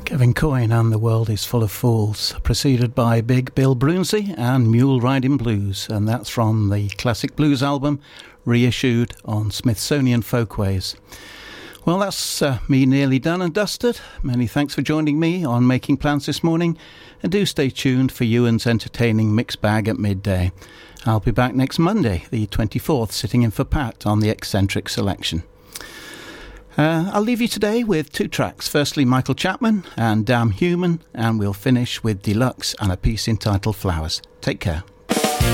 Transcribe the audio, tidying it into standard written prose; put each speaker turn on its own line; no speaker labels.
Kevin Coyne and The World is Full of Fools, preceded by Big Bill Broonzy and Mule Riding Blues, and that's from the Classic Blues album, reissued on Smithsonian Folkways. Well, that's me nearly done and dusted. Many thanks for joining me on Making Plans this morning, and do stay tuned for Ewan's entertaining mixed bag at midday. I'll be back next Monday, the 24th, sitting in for Pat on the Eccentric Selection. I'll leave you today with two tracks. Firstly, Michael Chapman and Damn Human, and we'll finish with Deluxe and a piece entitled Flowers. Take care.